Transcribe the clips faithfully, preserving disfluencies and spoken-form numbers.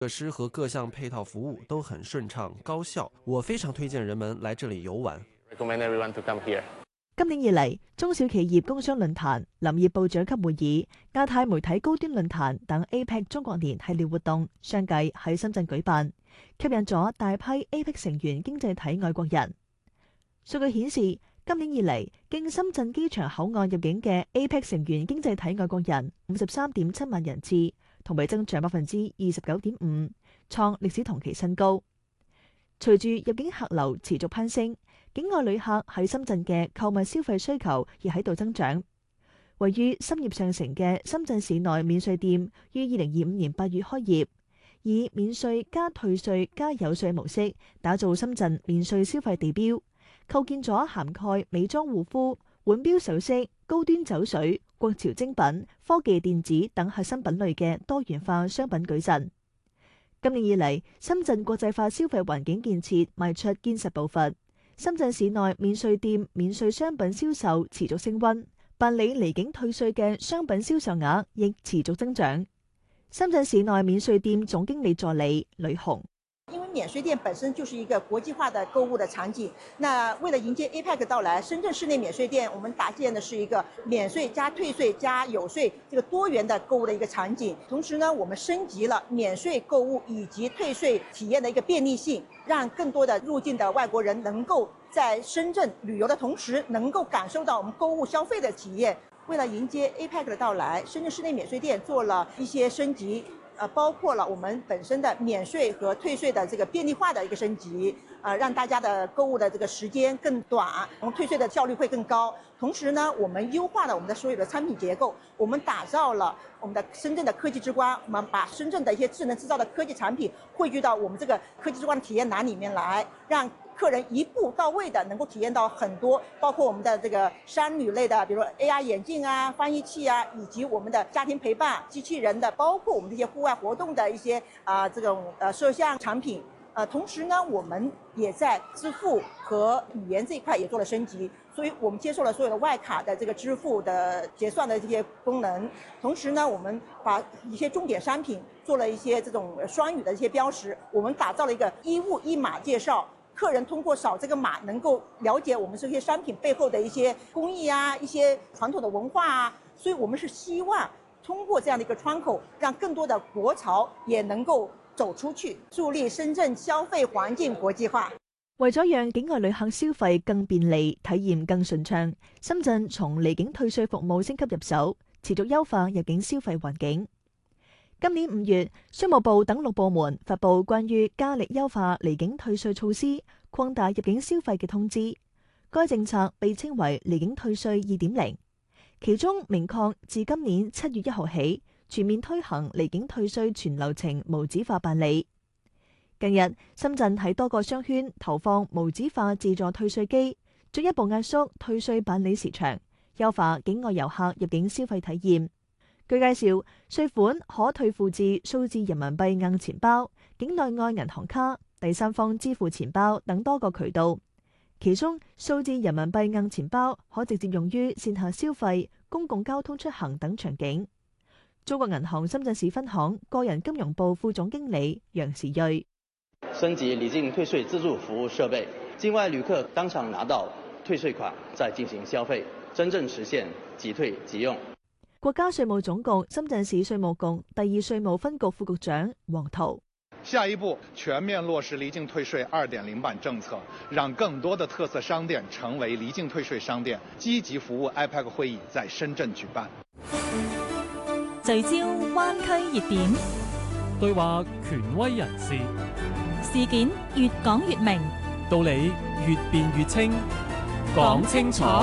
設施和各項配套服務都很順暢高效，我非常推薦人們來這裡遊玩。 今年以嚟，中小企業工商論壇、林業部長級會議、亞太媒體高端論壇等 A P E C 中國年系列活動相繼喺深圳舉辦，吸引咗大批 A P E C 成員經濟體外國人。數據顯示，今年以嚟經深圳機場口岸入境嘅 A P E C 成員經濟體外國人五十三點七萬人次，同比增長百分之二十九點五，創歷史同期新高。隨住入境客流持續攀升，境外旅客喺深圳嘅購物消費需求亦喺度增長。位於深業上城嘅深圳市內免稅店於二零二五年八月開業，以免稅加退稅加有稅模式打造深圳免稅消費地標，構建咗涵蓋美妝護膚、腕錶首飾、高端酒水、國潮精品、科技電子等核心品類嘅多元化商品矩陣。今年以嚟，深圳國際化消費環境建設邁出堅實步伐。深圳市內免稅店免稅商品銷售持續升溫，辦理離境退稅嘅商品銷售額亦持續增長。深圳市內免稅店總經理助理呂紅。 因為免稅店本身就是一個國際化的購物的場景，那為了迎接 A P E C 到來，深圳市內免稅店我們搭建的是一個免稅加退稅加有稅這個多元的購物的一個場景。同時呢，我們升級了免稅購物以及退稅體驗的一個便利性，讓更多的入境的外國人能夠在深圳旅遊的同時，能夠感受到我們購物消費的體驗。為了迎接 A P E C 的到來，深圳市內免稅店做了一些升級。呃，包括了我們本身的免稅和退稅的這個便利化的一個升級，呃，讓大家的購物的這個時間更短，我們退稅的效率會更高。同時呢，我們優化了我們的所有的產品結構，我們打造了我們的深圳的科技之光，我們把深圳的一些智能製造的科技產品匯聚到我們這個科技之光的體驗欄裡面來，讓客人一步到位的能夠體驗到很多，包括我們的這個商旅類的，比如 A R 眼鏡啊、翻譯器啊，以及我們的家庭陪伴機器人的，包括我們這些戶外活動的一些啊、呃、這種呃攝像產品。呃，同時呢，我們也在支付和語言這一塊也做了升級，所以我們接受了所有的外卡的這個支付的結算的這些功能。同時呢，我們把一些重點商品做了一些這種雙語的一些標識，我們打造了一個一物一碼介紹。客人通過掃這個碼，能夠了解我們這些商品背後的一些工藝啊，一些傳統的文化啊。所以我們是希望通過這樣的一個窗口，讓更多的國潮也能夠走出去，助力深圳消費環境國際化。 為咗讓境外旅客消費更便利、體驗更順暢，深圳從離境退稅服務升級入手，持續優化入境消費環境。今年五月，商務部等六部門發布關於加力優化離境退稅措施、擴大入境消費嘅通知。該政策被稱為離境退稅二點零，其中明確自今年七月一號起全面推行離境退稅全流程無紙化辦理。近日，深圳喺多個商圈投放無紙化自助退稅機，進一步壓縮退稅辦理時長，優化境外遊客入境消費體驗。據介紹，稅款可退付至數字人民幣硬錢包、境內外銀行卡、第三方支付錢包等多個渠道。其中，數字人民幣硬錢包可直接用於線下消費、公共交通出行等場景。中國銀行深圳市分行個人金融部副總經理楊時瑞： 升級離境退稅自助服務設備，境外旅客當場拿到退稅款，再進行消費，真正實現即退即用。 國家稅務總局深圳市稅務局第二稅務分局副局長黃濤： 下一步全面落實離境退稅二點零版政策，讓更多的特色商店成為離境退稅商店，積極服務 A P E C 會議在深圳舉辦。 聚焦灣區熱點， 對話權威人士， 事件越講越明， 道理越辯越清，講清楚。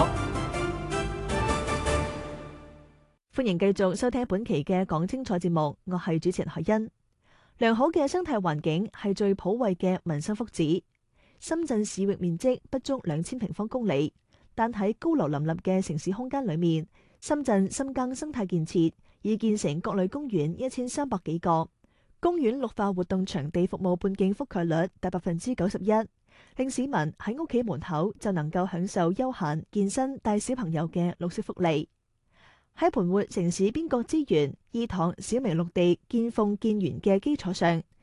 歡迎繼續收聽本期嘅講清楚節目，我係主持人海欣。良好嘅生態環境係最普惠嘅民生福祉。深圳市域面積不足兩千平方公里，但喺高樓林立嘅城市空間裏面，深圳深耕生態建設已建成各類公園一千三百幾個，公園綠化活動場地服務半徑覆蓋率達百分之九十一，令市民喺屋企門口就能夠享受休閒、健身、帶小朋友嘅綠色福利。喺盤活城市邊角資源、意塘小微綠地見縫見源嘅基礎上，